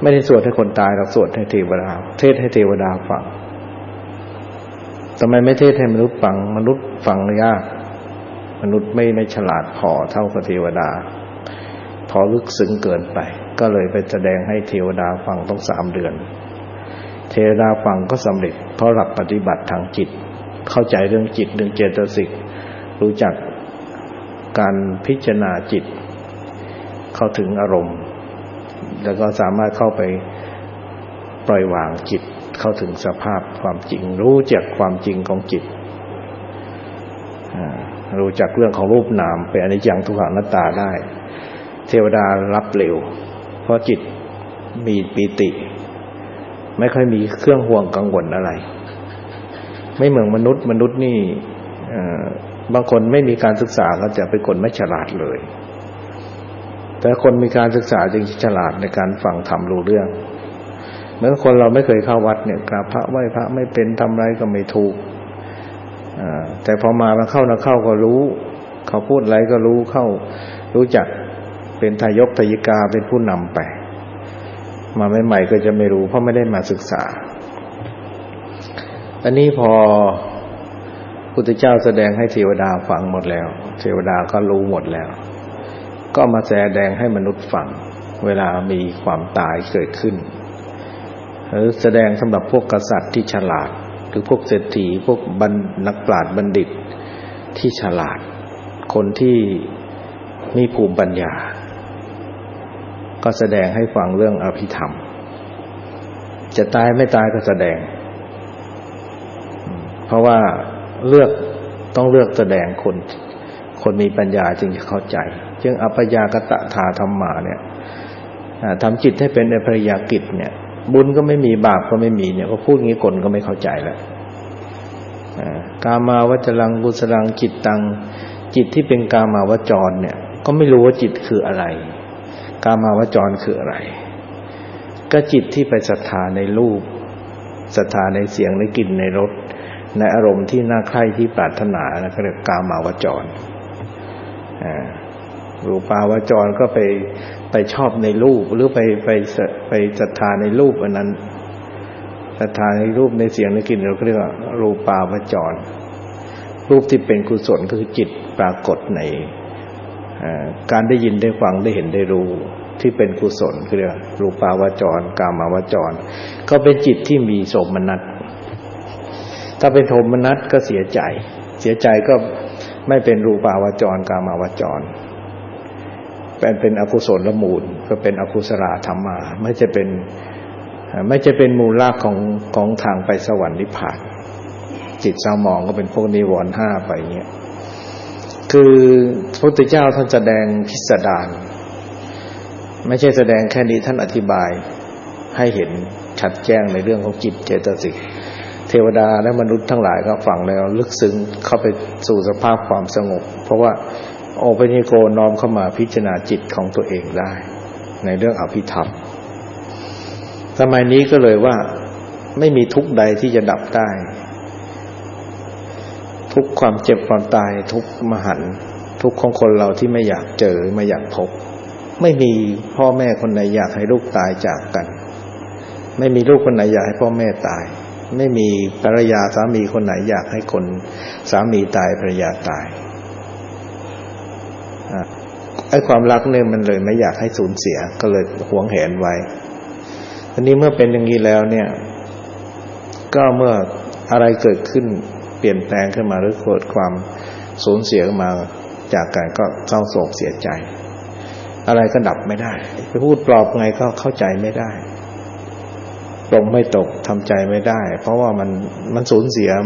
ไม่ได้สวดให้คนตายหรอกสวดให้เทวดาเทศให้เทวดาฟังทำไมไม่เทศให้มนุษย์ฟังมนุษย์ฟังยากมนุษย์ไม่ฉลาดพอเท่ากับเทวดาพอลึกซึ้งเกินไปก็เลยไปแสดงให้เทวดาฟังต้อง3 เดือนเทวดาฟังก็สำเร็จเพราะหลักปฏิบัติทางจิตเข้าใจเรื่องจิตเรื่องเจตสิกรู้จักการพิจารณาจิตเข้าถึงอารมณ์แล้วก็สามารถเข้าไปปล่อยวางจิตเข้าถึงสภาพความจริงรู้จักความจริงของจิตรู้จักเรื่องของรูปนามเป็นอนิจจังทุกขังอนัตตาได้เทวดารับเร็วเพราะจิตมีปีติไม่ค่อยมีเครื่องห่วงกังวลอะไรไม่เหมือนมนุษย์นี่บางคนไม่มีการศึกษาก็จะเป็นคนไม่ฉลาดเลยแต่คนมีการศึกษาจึงฉลาดในการฟังธรรมรู้เรื่องเหมือนคนเราไม่เคยเข้าวัดเนี่ยกราบพระไหว้พระไม่เป็นทำอะไรก็ไม่ถูกแต่พอมาเข้าก็รู้เขาพูดอะไรก็รู้จักเป็นทายกทายิกาเป็นผู้นำไปมาใหม่ๆก็จะไม่รู้เพราะไม่ได้มาศึกษาอันนี้พอพุทธเจ้าแสดงให้เทวดาฟังหมดแล้วเทวดาก็รู้หมดแล้วก็มาแสดงให้มนุษย์ฟังเวลามีความตายเกิดขึ้นหรือแสดงสำหรับพวกกษัตริย์ที่ฉลาดหรือพวกเศรษฐีพวกนักปราชญ์บัณฑิตที่ฉลาดคนที่มีภูมิปัญญาก็แสดงให้ฟังเรื่องอภิธรรมจะตายไม่ตายก็แสดงเพราะว่าต้องเลือกแสดงคนมีปัญญาจึงจะเข้าใจจึงอัปปยากตถาธัมมาเนี่ยทำจิตให้เป็นอภริยกิจเนี่ยบุญก็ไม่มีบาปก็ไม่มีเนี่ยก็พูดงี้คนก็ไม่เข้าใจแล้วกามาวจรังกุศลังจิตตังจิตที่เป็นกามาวจรเนี่ยก็ไม่รู้ว่าจิตคืออะไรกามาวจรคืออะไรก็จิตที่ไปศรัทธาในรูปศรัทธาในเสียงในกลิ่นในรสในอารมณ์ที่น่าใคร่ที่ปรารถนานะก็เรียกกามาวจรรูปาวจรก็ไปชอบในรูปหรือไปศรัทธาในรูปอันนั้นศรัทธาในรูปในเสียงในกลิ่นเราก็เรียกว่ารูปาวจรรูปที่เป็นกุศลคือจิตปรากฏในการได้ยินได้ฟังได้เห็นได้รู้ที่เป็นกุศลคือเรียกรูปาวจรกามาวจรก็เป็นจิตที่มีโสมนัสถ้าเป็นโทมนัสก็เสียใจก็ไม่เป็นรูปาวจรกามาวจรเป็นอกุศลมูลก็เป็นอกุศลธรรมะไม่จะเป็นมูลรากของทางไปสวรรค์นิพพานจิตเศร้าหมองก็เป็นพวกนิวรณ์5ไปเงี้ยคือพระพุทธเจ้าท่านแสดงพิสดารไม่ใช่แสดงแค่นี้ท่านอธิบายให้เห็นชัดแจ้งในเรื่องของจิตเจตสิกเทวดาและมนุษย์ทั้งหลายก็ฟังแล้วลึกซึ้งเข้าไปสู่สภาพความสงบเพราะว่าโอปัญญิโกน้อมเข้ามาพิจารณาจิตของตัวเองได้ในเรื่องอภิธรรมสมัยนี้ก็เลยว่าไม่มีทุกข์ใดที่จะดับได้ทุกความเจ็บความตายทุกมหันต์ทุกของคนเราที่ไม่อยากเจอไม่อยากพบไม่มีพ่อแม่คนไหนอยากให้ลูกตายจากกันไม่มีลูกคนไหนอยากให้พ่อแม่ตายไม่มีภรรยาสามีคนไหนอยากให้คนสามีตายภรรยาตายไอ้ความรักเนี่ยมันเลยไม่อยากให้สูญเสียก็เลยหวงแหนไว้ทีนี้เมื่อเป็นอย่างนี้แล้วเนี่ยก็เมื่ออะไรเกิดขึ้นเปลี่ยนแปลงขึ้นมาหรือเกิดความสูญเสียขึ้นมาจากกันก็เศร้าโศกเสียใจอะไรก็ดับไม่ได้ไปพูดปลอบไงก็เข้าใจไม่ได้ลงไม่ตกทำใจไม่ได้เพราะว่ามันสูญเสีย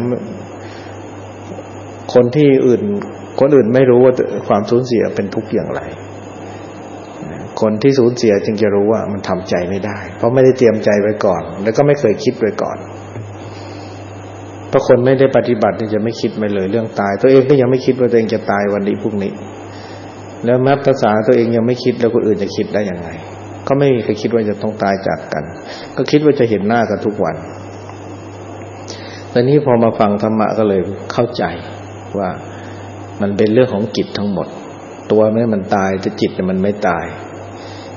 คนอื่นไม่รู้ว่าความสูญเสียเป็นทุกข์อย่างไรคนที่สูญเสียจึงจะรู้ว่ามันทำใจไม่ได้เพราะไม่ได้เตรียมใจไว้ก่อนแล้วก็ไม่เคยคิดไว้ก่อนเพราะคนไม่ได้ปฏิบัติจะไม่คิดไปเลยเรื่องตายตัวเองก็ยังไม่คิดว่าตัวเองจะตายวันนี้พรุ่งนี้แล้วแม้ภาษาตัวเองยังไม่คิดแล้วคนอื่นจะคิดได้ยังไงก็ไม่เคยคิดว่าจะต้องตายจากกันก็คิดว่าจะเห็นหน้ากันทุกวันแต่นี้พอมาฟังธรรมะก็เลยเข้าใจว่ามันเป็นเรื่องของจิตทั้งหมดตัวมันตายแต่จิตมันไม่ตาย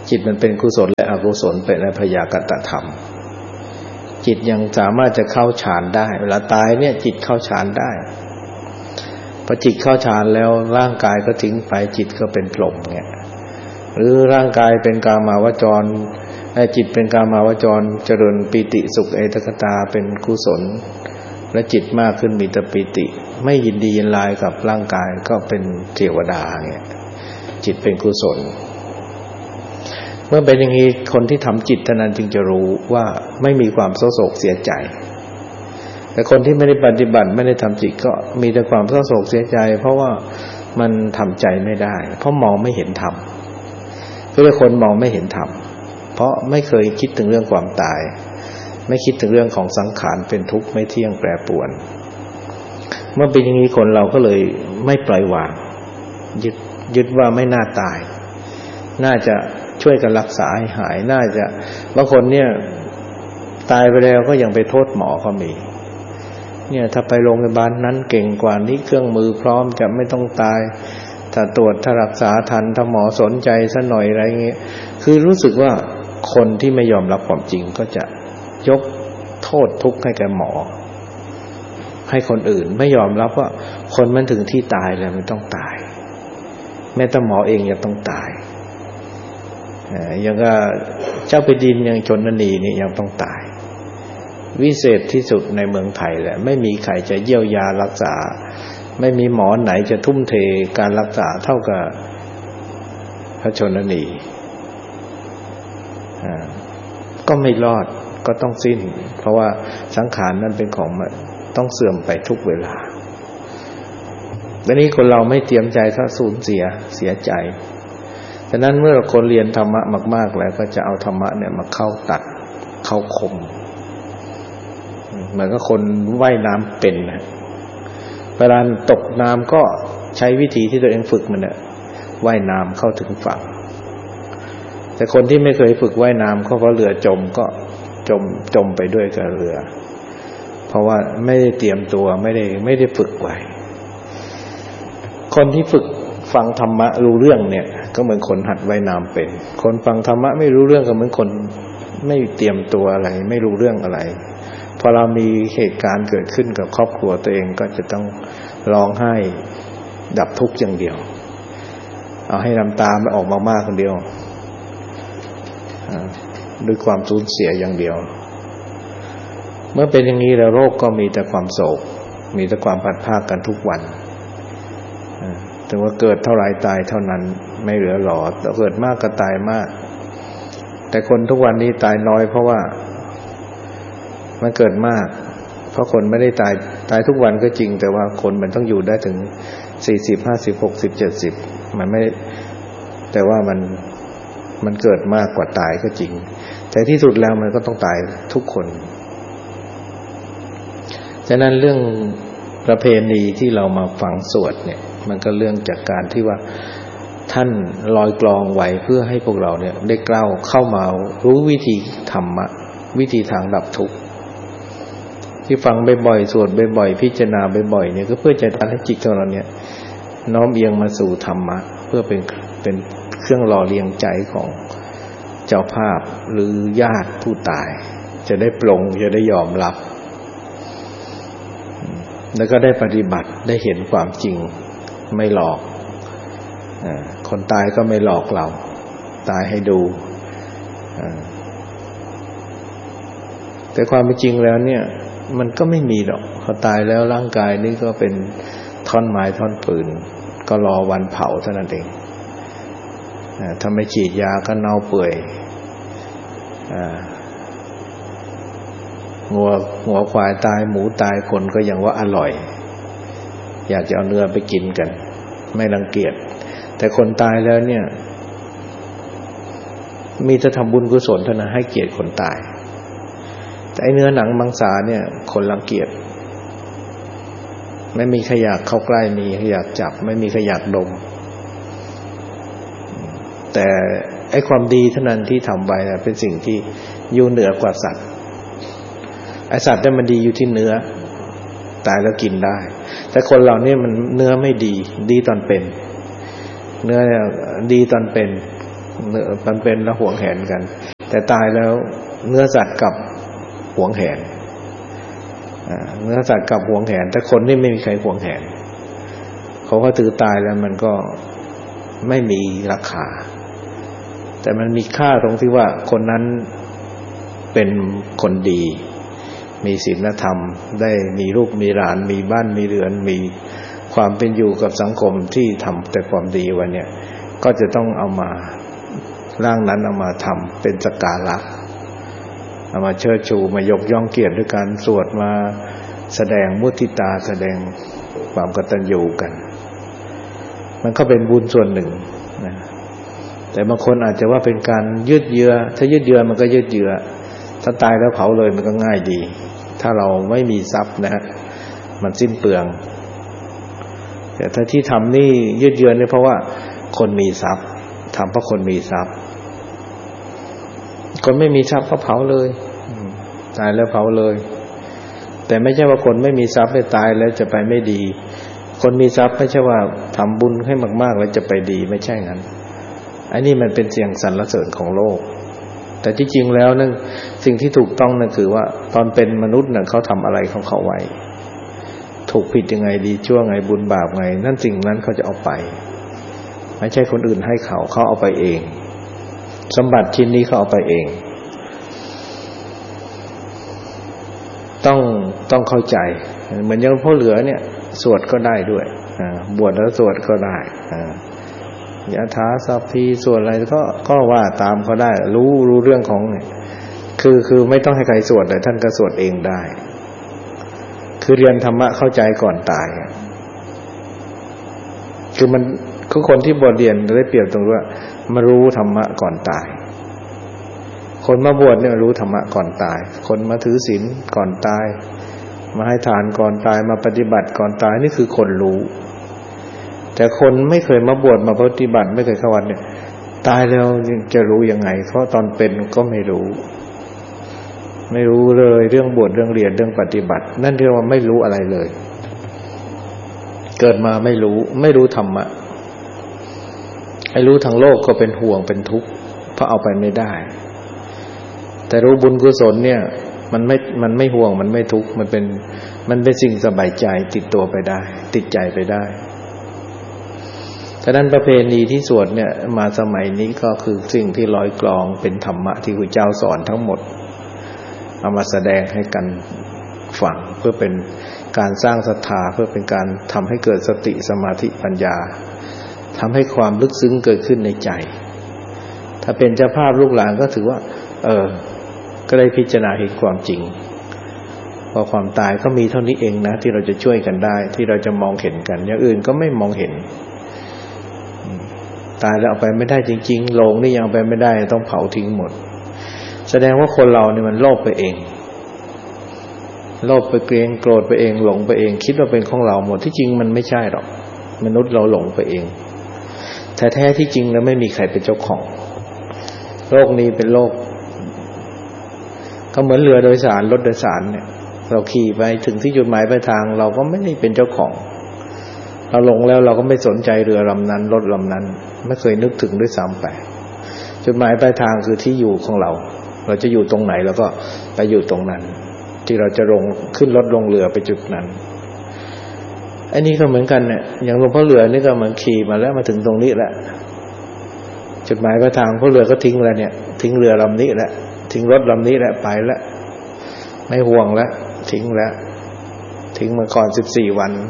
จิตมันเป็นกุศลและอกุศลเป็นพยากตธรรมจิตยังสามารถจะเข้าฌานได้เวลาตายเนี่ยจิตเข้าฌานได้พอจิตเข้าฌานแล้วร่างกายก็ทิ้งไปจิตก็เป็นพรหมเนี่ยหรือร่างกายเป็นกามาวจรจิตเป็นกามาวจรเจริญปีติสุขเอตคตาเป็นกุศลและจิตมากขึ้นมีแต่ปีติไม่ยินดียินร้ายกับร่างกายก็เป็นเทวดาเนี่ยจิตเป็นกุศลเมื่อเป็นอย่างนี้คนที่ทำจิตเท่านั้นจึงจะรู้ว่าไม่มีความเศร้าโศกเสียใจแต่คนที่ไม่ได้ปฏิบัติไม่ได้ทำจิตก็มีแต่ความเศร้าโศกเสียใจเพราะว่ามันทำใจไม่ได้เพราะมองไม่เห็นธรรมก็เลยคนมองไม่เห็นธรรมเพราะไม่เคยคิดถึงเรื่องความตายไม่คิดถึงเรื่องของสังขารเป็นทุกข์ไม่เที่ยงแปรปรวนเมื่อเป็นอย่างนี้คนเราก็เลยไม่ปล่อยวางยึดว่าไม่น่าตายน่าจะช่วยกันรักษาให้หายน่าจะบางคนเนี่ยตายไปแล้วก็ยังไปโทษหมอก็มีเนี่ยถ้าไปโรงพยาบาลนั้นเก่งกว่านี้เครื่องมือพร้อมจะไม่ต้องตายถ้าตรวจถ้ารักษาทันถ้าหมอสนใจซะหน่อยอะไรเงี้ยคือรู้สึกว่าคนที่ไม่ยอมรับความจริงก็จะยกโทษทุกข์ให้แก่หมอให้คนอื่นไม่ยอมรับว่าคนมันถึงที่ตายแล้วมันต้องตายแม้แต่หมอเองยังต้องตายอย่างก็เจ้าแผ่นดินอย่างชนนีนี่ยังต้องตายวิเศษที่สุดในเมืองไทยแหละไม่มีใครจะเยียวยารักษาไม่มีหมอไหนจะทุ่มเทการรักษาเท่ากับพระชนนีก็ไม่รอดก็ต้องสิ้นเพราะว่าสังขารนั้นเป็นของต้องเสื่อมไปทุกเวลาดังนี้คนเราไม่เตรียมใจก็สูญเสียใจฉะนั้นเมื่อคนเรียนธรรมะมากๆแล้วก็จะเอาธรรมะเนี่ยมาเข้าตัดเข้าคมเหมือนกับคนว่ายน้ำเป็นนะเวลาตกน้ำก็ใช้วิธีที่ตัวเองฝึกมันเนี่ยว่ายน้ำเข้าถึงฝั่งแต่คนที่ไม่เคยฝึกว่ายน้ำเพราะเรือจมก็จมไปด้วยกับเรือเพราะว่าไม่ได้เตรียมตัวไม่ได้ฝึกไว้คนที่ฝึกฟังธรรมะรู้เรื่องเนี่ยก็เหมือนคนหัดว่ายน้ำเป็นคนฟังธรรมะไม่รู้เรื่องก็เหมือนคนไม่เตรียมตัวอะไรไม่รู้เรื่องอะไรพอเรามีเหตุการณ์เกิดขึ้นกับครอบครัวตัวเองก็จะต้องร้องไห้ดับทุกข์อย่างเดียวเอาให้น้ำตาไม่ออกมากๆคนเดียวด้วยความสูญเสียอย่างเดียวเมื่อเป็นอย่างนี้แล้วโรคก็มีแต่ความโศกมีแต่ความพัดพรากกันทุกวันถึงว่าเกิดเท่าไรตายเท่านั้นไม่เหลือหลอเกิดมากก็ตายมากแต่คนทุกวันนี้ตายน้อยเพราะว่ามันเกิดมากเพราะคนไม่ได้ตายทุกวันก็จริงแต่ว่าคนมันต้องอยู่ได้ถึง40 50 60 70มันไม่แต่ว่ามันเกิดมากกว่าตายก็จริงแต่ที่สุดแล้วมันก็ต้องตายทุกคนฉะนั้นเรื่องประเพณีที่เรามาฟังสวดเนี่ยมันก็เรื่องจากการที่ว่าท่านลอยกลองไว้เพื่อให้พวกเราเนี่ยได้กล้าเข้ามารู้วิธีธรรมะวิธีทางดับทุกข์ที่ฟังบ่อยๆสวดบ่อยๆพิจารณาบ่อยๆเนี่ยก็เพื่อจะทำให้จิตของเราเนี่ยน้อมเอียงมาสู่ธรรมะเพื่อเป็นเครื่องหล่อเลี้ยงใจของเจ้าภาพหรือญาติผู้ตายจะได้ปลงจะได้ยอมรับแล้วก็ได้ปฏิบัติได้เห็นความจริงไม่หลอกคนตายก็ไม่หลอกเราตายให้ดูแต่ความเป็นจริงแล้วเนี่ยมันก็ไม่มีหรอกพอตายแล้วร่างกายนี่ก็เป็นท่อนไม้ท่อนปืนก็รอวันเผาเท่านั้นเองถ้าไม่ฉีดยาก็เน่าเปื่อยงัวควายตายหมูตายคนก็ยังว่าอร่อยอยากจะเอาเนื้อไปกินกันไม่รังเกียจแต่คนตายแล้วเนี่ยมีแต่ทำบุญกุศลเท่านั้นให้เกียรติคนตายแต่ไอ้เนื้อหนังมังสาเนี่ยคนรังเกียจไม่มีใครอยากเข้าใกล้มีใครอยากจับไม่มีใครอยากดมแต่ไอ้ความดีเท่านั้นที่ทำไว้เป็นสิ่งที่อยู่เหนือกว่าสัตว์ไอ้สัตว์เนี่ยมันดีอยู่ที่เนื้อตายแล้วกินได้แต่คนเราเนี่ยมันเนื้อไม่ดีตอนเป็นเนื้อดีตอนเป็นมันเป็นแล้วหวงแหนกันแต่ตายแล้วเนื้อสัตว์กับหวงแหนเนื้อสัตว์กับหวงแหนแต่คนนี่ไม่มีใครหวงแหนเขาก็ถือตายแล้วมันก็ไม่มีราคาแต่มันมีค่าตรงที่ว่าคนนั้นเป็นคนดีมีศีลธรรมได้มีลูกมีหลานมีบ้านมีเรือนมีความเป็นอยู่กับสังคมที่ทำแต่ความดีวันเนี้ยก็จะต้องเอามาร่างนั้นเอามาทำเป็นสักการะเอามาเชิดชูมายกย่องเกียรติด้วยการสวดมาแสดงมุทิตาแสดงความกตัญญูกันมันก็เป็นบุญส่วนหนึ่งนะแต่บางคนอาจจะว่าเป็นการยืดเยื้อถ้ายืดเยื้อมันก็ยืดเยื้อถ้าตายแล้วเผาเลยมันก็ง่ายดีถ้าเราไม่มีทรัพย์นะมันสิ้นเปลืองแต่ถ้าที่ทำนี่ยืดเยื้อเนี่ยเพราะว่าคนมีทรัพย์ทำเพราะคนมีทรัพย์คนไม่มีทรัพย์ก็เผาเลยตายแล้วเผาเลยแต่ไม่ใช่ว่าคนไม่มีทรัพย์ได้ตายแล้วจะไปไม่ดีคนมีทรัพย์ไม่ใช่ว่าทำบุญให้มากๆแล้วจะไปดีไม่ใช่งั้นอันนี้มันเป็นเสียงสรรเสริญของโลกแต่ที่จริงแล้วนั่นสิ่งที่ถูกต้องนั่นคือว่าตอนเป็นมนุษย์น่ะเขาทำอะไรของเขาไว้ถูกผิดยังไงดีชั่วไงบุญบาปไงนั่นสิ่งนั้นเขาจะเอาไปไม่ใช่คนอื่นให้เขาเอาไปเองสมบัติชิ้นนี้เขาเอาไปเองต้องเข้าใจเหมือนอย่างพ่อเหลือเนี่ยสวดก็ได้ด้วยบวชแล้วสวดก็ได้ยะถาสัพพีสวดอะไรก็ว่าตามเขาได้รู้เรื่องของเนี่ยคือไม่ต้องให้ใครสวดเลยท่านก็สวดเองได้คือเรียนธรรมะเข้าใจก่อนตายคือคนที่บวชเรียนได้เปรียบตรงว่ามารู้ธรรมะก่อนตายคนมาบวชเนี่ยรู้ธรรมะก่อนตายคนมาถือศีลก่อนตายมาให้ทานก่อนตายมาปฏิบัติก่อนตายนี่คือคนรู้แต่คนไม่เคยมาบวชมาปฏิบัติไม่เคยเข้าวัดเนี่ยตายแล้วจะรู้ยังไงเพราะตอนเป็นก็ไม่รู้เลยเรื่องบวชเรื่องเรียนเรื่องปฏิบัตินั่นเรียกว่าไม่รู้อะไรเลยเกิดมาไม่รู้ธรรมะไอ้รู้ทางโลกก็เป็นห่วงเป็นทุกข์เพราะเอาไปไม่ได้แต่รู้บุญกุศลเนี่ยมันไม่ห่วงมันไม่ทุกข์มันเป็นสิ่งสบายใจติดตัวไปได้ติดใจไปได้ฉะนั้นประเพณีที่สวดเนี่ยมาสมัยนี้ก็คือสิ่งที่ร้อยกลองเป็นธรรมะที่พระเจ้าสอนทั้งหมดเอามาแสดงให้กันฟังเพื่อเป็นการสร้างศรัทธาเพื่อเป็นการทำให้เกิดสติสมาธิปัญญาทำให้ความลึกซึ้งเกิดขึ้นในใจถ้าเป็นเจ้าภาพลูกหลานก็ถือว่าก็ได้พิจารณาเห็นความจริงว่าความตายก็มีเท่านี้เองนะที่เราจะช่วยกันได้ที่เราจะมองเห็นกันอย่างอื่นก็ไม่มองเห็นตายแล้วเอาไปไม่ได้จริงๆโลงนี่ยังเอาไปไม่ได้ต้องเผาทิ้งหมดแสดงว่าคนเราเนี่ยมันโลภไปเองโลภไปเกรงโกรธไปเองหลงไปเองคิดว่าเป็นของเราหมดที่จริงมันไม่ใช่หรอกมนุษย์เราหลงไปเองแท้ๆที่จริงแล้วไม่มีใครเป็นเจ้าของโลกนี้เป็นโลกก็เหมือนเรือโดยสารรถโดยสารเนี่ยเราขี่ไปถึงที่จุดหมายปลายทางเราก็ไม่ได้เป็นเจ้าของเราลงแล้วเราก็ไม่สนใจเรือลำนั้นรถลำนั้นไม่เคยนึกถึงด้วยซ้ำไปจุดหมายปลายทางคือที่อยู่ของเราจะอยู่ตรงไหนเราก็ไปอยู่ตรงนั้นที่เราจะลงขึ้นรถลงเรือไปจุดนั้นอันนี้ก็เหมือนกันเนี่ยอย่างหลวงพ่อเหลือนี่ก็เหมือนขี่มาแล้วมาถึงตรงนี้แหละจุดหมายปลายทางพ่อเหลือก็ทิ้งแล้วเนี่ยทิ้งเรือลำนี้แหละทิ้งรถลำนี้แหละไปแล้วไม่ห่วงแล้วทิ้งแล้วทิ้งมาก่อน14 วัน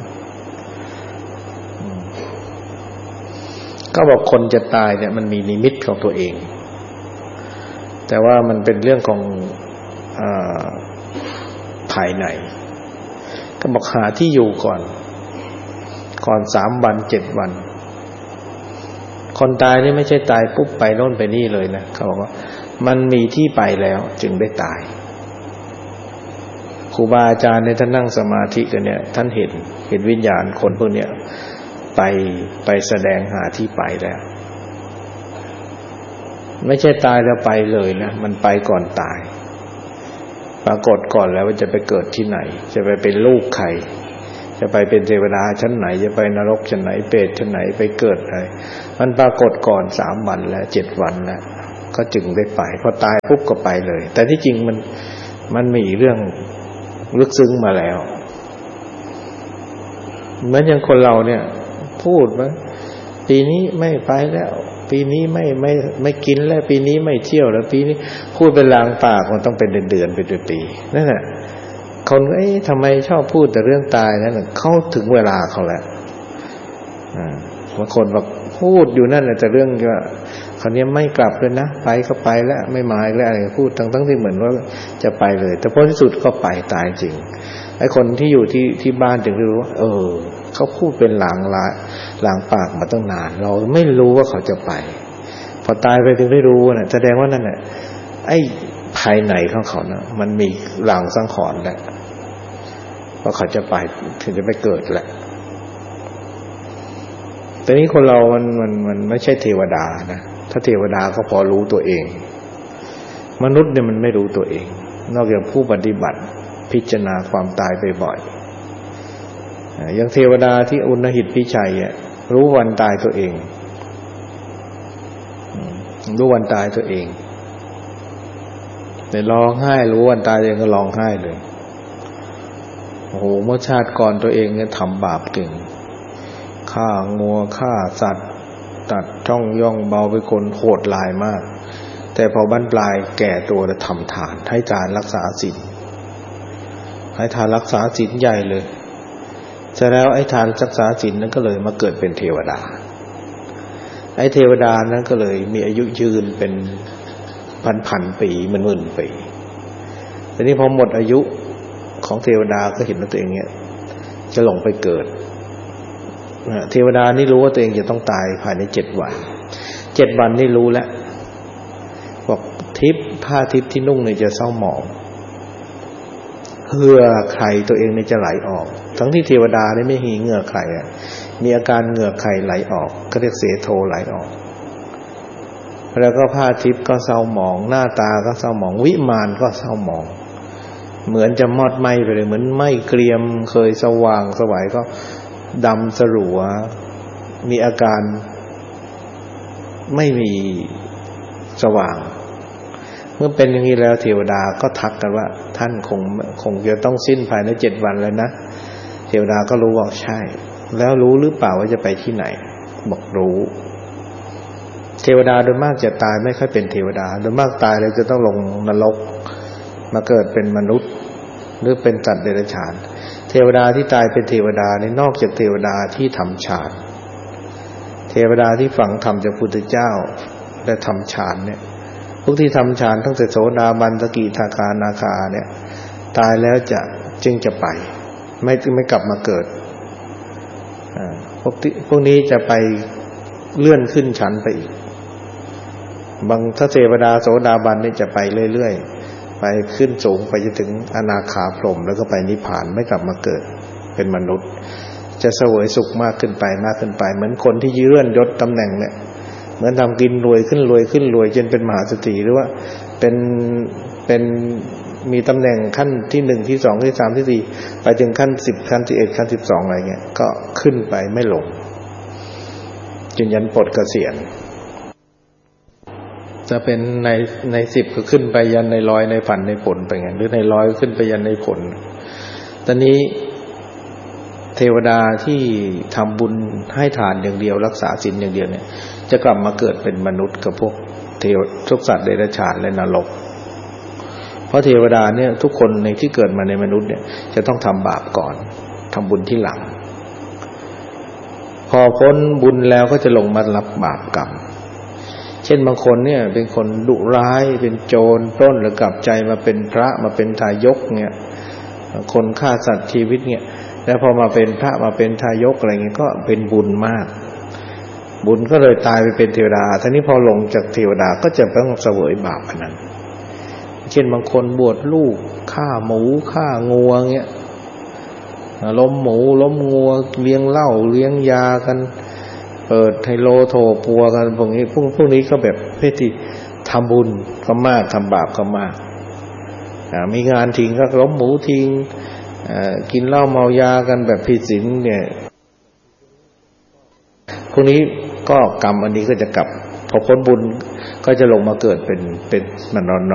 ก็บอกคนจะตายเนี่ยมันมีนิมิตของตัวเองแต่ว่ามันเป็นเรื่องของภายในก็บอกหาที่อยู่ก่อน3 วัน 7 วันคนตายนี่ไม่ใช่ตายปุ๊บไปโน่นไปนี่เลยนะเขาบอกว่ามันมีที่ไปแล้วจึงได้ตายครูบาอาจารย์ในท่านนั่งสมาธิกันเนี่ยท่านเห็นวิญญาณคนพวกเนี้ยไปแสดงหาที่ไปแล้วไม่ใช่ตายแล้วไปเลยนะมันไปก่อนตายปรากฏก่อนแล้วว่าจะไปเกิดที่ไหนจะไปเป็นลูกใครจะไปเป็นเทวดาชั้นไหนจะไปนรกชั้นไหนเปรตชั้นไหนไปเกิดอะไรมันปรากฏก่อน3 วันแล้ว7 วันแล้วก็จึงได้ไปพอตายปุ๊บก็ไปเลยแต่ที่จริงมันมีเรื่องลึกซึ้งมาแล้วเหมือนอย่างคนเราเนี่ยพูดว่าปีนี้ไม่ไปแล้วปีนี้ไม่กินแล้วปีนี้ไม่เที่ยวแล้วปีนี้พูดเป็นลางปากมันต้องเป็นเดือนๆเป็นปีๆนั่นแหละคนทำไมชอบพูดแต่เรื่องตายนั่นน่ะเขาถึงเวลาเขาแล้วบางคนบอกพูดอยู่นั่นแหละแต่เรื่องว่าคราวนี้ไม่กลับเลยนะไปก็ไปแล้วไม่มาอีกแล้วอะไรพูดทั้งที่เหมือนว่าจะไปเลยแต่พอที่สุดก็ไปตายจริงไอ้คนที่อยู่ที่บ้านถึงรู้ว่าเขาพูดเป็นหลางปากมาตั้งนานเราไม่รู้ว่าเขาจะไปพอตายไปถึงได้รู้น่ะแสดงว่านั่นน่ะไอ้ภายในของเขานะมันมีลางสังขรณ์แล้วว่าเขาจะไปถึงจะไปเกิดแหละแต่นี้คนเรามันไม่ใช่เทวดานะถ้าเทวดาก็พอรู้ตัวเองมนุษย์เนี่ยมันไม่รู้ตัวเองนอกจากผู้ปฏิบัติพิจารณาความตายบ่อยๆอย่างเทวดาที่อุณหิตพิชัยรู้วันตายตัวเองรู้วันตายตัวเองแต่ร้องไห้รู้วันตายตัวเองก็ร้องไห้เลยโอ้โหเมื่อชาติก่อนตัวเองเนี่ยทำบาปเก่งฆ่างัวฆ่าสัตว์ตัดช่องย่องเบาเป็นคนโหดร้ายมากแต่พอบั้นปลายแก่ตัวแล้วทำทานให้ทานรักษาศีลให้ทานรักษาศีลใหญ่เลยเสร็จแล้วไอ้ทานรักษาศีลนั้นก็เลยมาเกิดเป็นเทวดาไอ้เทวดานั้นก็เลยมีอายุยืนเป็นพันปีหมื่นปีทีนี้พอหมดอายุของเทวดาก็เห็นว่าตัวเองเนี่ยจะลงไปเกิดเทวดานี่รู้ว่าตัวเองจะต้องตายภายใน7 วัน7 วันนี่รู้แล้วบอกผ้าทิพย์ที่นุ่งเนี่ยจะเศร้าหมองเหงื่อใครตัวเองเนี่ยจะไหลออกทั้งที่เทวดาเนี่ยไม่มีเหงื่อใครมีอาการเหงื่อใครไหลออกก็เรียกเสโทไหลออกแล้วก็ผ้าทิพย์ก็เศร้าหมองหน้าตาก็เศร้าหมองวิมานก็เศร้าหมองเหมือนจะมอดไหม้ไปเลยเหมือนไหม้เกรียมเคยสว่างสวยก็ดำสลัวมีอาการไม่มีสว่างเมื่อเป็นอย่างนี้แล้วเทวดาก็ทักกันว่าท่านคงจะต้องสิ้นภายใน7 วันแล้วนะเทวดาก็รู้ว่าใช่แล้วรู้หรือเปล่าว่าจะไปที่ไหนบอกรู้เทวดาโดยมากจะตายไม่ค่อยเป็นเทวดาโดยมากตายแล้วจะต้องลงนรกมาเกิดเป็นมนุษย์หรือเป็นสัตว์เดรัจฉานเทวดาที่ตายเป็นเทวดานี่นอกจากเทวดาที่ทำฌานเทวดาที่ฟังธรรมจากพุทธเจ้าและทำฌานเนี่ยพวกที่ทำฌานตั้งแต่โสดาบันสกิทาคานาคาเนี่ยตายแล้วจึงจะไปไม่กลับมาเกิดพวกนี้จะไปเลื่อนขึ้นชั้นไปอีกบางถ้าเทวดาโสดาบันนี่จะไปเรื่อยๆไปขึ้นสูงไปจนถึงอนาคาพรหมแล้วก็ไปนิพพานไม่กลับมาเกิดเป็นมนุษย์จะเสวยสุขมากขึ้นไปเหมือนคนที่เลื่อนยศตำแหน่งเนี่ยเหมือนทำกินรวยขึ้นจนเป็นมหาเศรษฐีหรือว่าเป็นมีตำแหน่งขั้นที่1ที่2ที่3ที่4ไปถึงขั้น10ขั้น11ขั้น12อะไรเงี้ยก็ขึ้นไปไม่ลงจนยันปลดเกษียณจะเป็นใน10ก็ขึ้นไปยันใน100ในพันในผลไปไงหรือใน100ก็ขึ้นไปยันในผลตอนนี้เทวดาที่ทำบุญให้ทานอย่างเดียวรักษาศีลอย่างเดียวเนี่ยจะกลับมาเกิดเป็นมนุษย์กับพวกทุกสัตว์เดรัจฉานและนรกเพราะเทวดาเนี่ยทุกคนในที่เกิดมาในมนุษย์เนี่ยจะต้องทำบาปก่อนทำบุญที่หลังพอพ้นบุญแล้วก็จะลงมารับบาปกรรมเช่นบางคนเนี่ยเป็นคนดุร้ายเป็นโจรปล้นหรือกลับใจมาเป็นพระมาเป็นทายกเนี่ยคนฆ่าสัตว์ชีวิตเนี่ยแล้วพอมาเป็นพระมาเป็นทายกอะไรเงี้ยก็เป็นบุญมากบุญก็เลยตายไปเป็นเทวดาทีนี้พอลงจากเทวดาก็จะต้องเสวยบาปนั้นเช่นบางคนบวชลูกฆ่าหมูฆ่างัวเงี้ยล้มหมูล้มงัวเลี้ยงเหล้าเลี้ยงยากันเปิดไฮโลโถปัวกันพวกนี้ก็แบบเพศที่ทำบุญก็มากทำบาปก็มากมีงานทิ้งก็ล้มหมูทิ้งกินเหล้าเมายากันแบบผิดศีลเนี่ยพวกนี้ก็กรรมอันนี้ก็จะกลับพอพ้นบุญก็จะลงมาเกิดเป็นมนุษย์น